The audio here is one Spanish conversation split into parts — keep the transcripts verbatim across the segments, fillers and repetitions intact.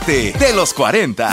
De los cuarenta.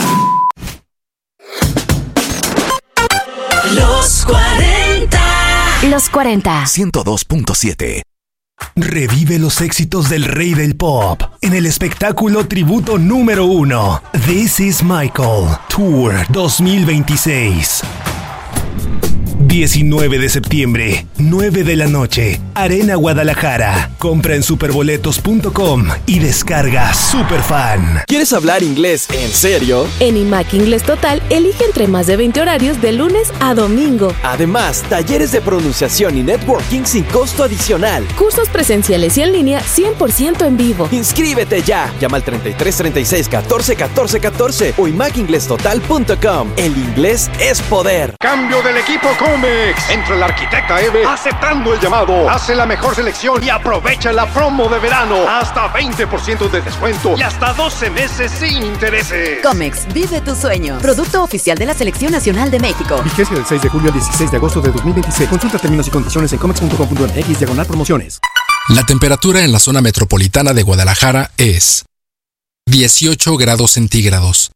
Los cuarenta. Los cuarenta. ciento dos punto siete. Revive los éxitos del rey del pop en el espectáculo tributo número uno. This is Michael Tour dos mil veintiséis. diecinueve de septiembre, nueve de la noche, Arena Guadalajara. Compra en superboletos punto com y descarga Superfan. ¿Quieres hablar inglés en serio? En IMAC Inglés Total, elige entre más de veinte horarios de lunes a domingo. Además, talleres de pronunciación y networking sin costo adicional. Cursos presenciales y en línea cien por ciento en vivo. ¡Inscríbete ya! Llama al treinta y tres, treinta y seis, catorce, catorce, catorce o imac inglés total punto com. El inglés es poder. Cambio del equipo Comex. Entra el arquitecta Eve aceptando el llamado. Hace la mejor selección y aprovecha la promo de verano. Hasta veinte por ciento de descuento y hasta doce meses sin intereses. Comex, vive tus sueños. Producto oficial de la Selección Nacional de México. Vigencia del seis de julio al dieciséis de agosto de dos mil veintiséis. Consulta términos y condiciones en comex punto com punto m x diagonal promociones. La temperatura en la zona metropolitana de Guadalajara es dieciocho grados centígrados.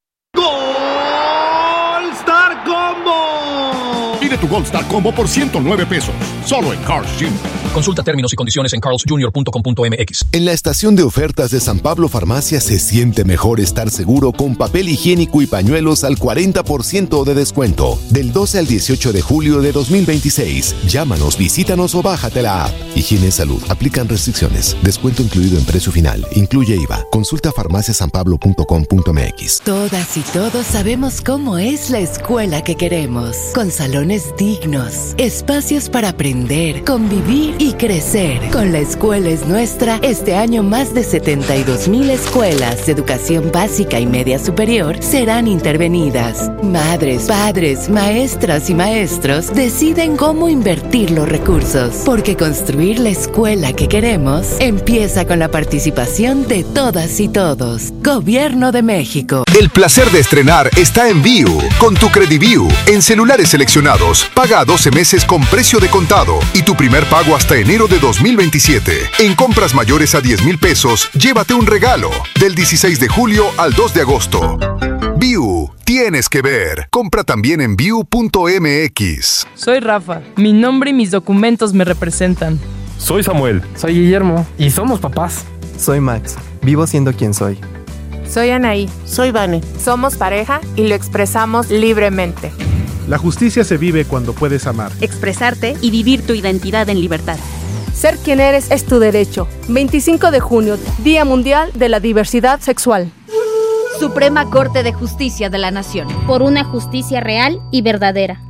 ¡Goldstar Combo! Pide tu Goldstar Combo por ciento nueve pesos. Solo en Carl's Junior Consulta términos y condiciones en carls junior punto com punto m x. En la estación de ofertas de San Pablo Farmacia se siente mejor estar seguro con papel higiénico y pañuelos al cuarenta por ciento de descuento. Del doce al dieciocho de julio de dos mil veintiséis. Llámanos, visítanos o bájate la app. Higiene y salud. Aplican restricciones. Descuento incluido en precio final. Incluye I V A. Consulta farmacia san pablo punto com punto m x. Todas y todos sabemos cómo es la escuela que queremos. Con salones dignos, espacios para aprender, convivir y crecer. Con La Escuela es Nuestra, este año más de setenta y dos mil escuelas de educación básica y media superior serán intervenidas. Madres, padres, maestras y maestros deciden cómo invertir los recursos, porque construir la escuela que queremos empieza con la participación de todas y todos. Gobierno de México. El placer de estrenar está en Viu. Con tu Crediviu, en celulares seleccionados, paga a doce meses con precio de contado y tu primer pago hasta enero de dos mil veintisiete. En compras mayores a diez mil pesos, llévate un regalo. Del dieciséis de julio al dos de agosto. Viu, tienes que ver. Compra también en viu punto m x. Soy Rafa. Mi nombre y mis documentos me representan. Soy Samuel. Soy Guillermo. Y somos papás. Soy Max. Vivo siendo quien soy. Soy Anaí. Soy Vane. Somos pareja y lo expresamos libremente. La justicia se vive cuando puedes amar, expresarte y vivir tu identidad en libertad. Ser quien eres es tu derecho. veinticinco de junio, Día Mundial de la Diversidad Sexual. Suprema Corte de Justicia de la Nación. Por una justicia real y verdadera.